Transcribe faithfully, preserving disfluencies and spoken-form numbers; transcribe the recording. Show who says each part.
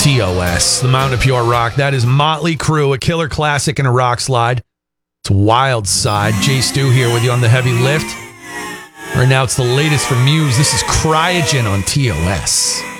Speaker 1: T O S, the Mountain of Pure Rock. That is Motley Crue, a killer classic and a rock slide. It's Wild Side. Jay Stu here with you on the heavy lift. Right now, it's the latest from Muse. This is Cryogen on T O S.